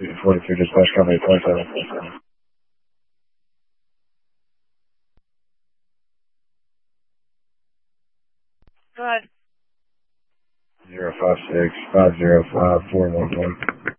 42 dispatch company 27. Go ahead. 056 505 411.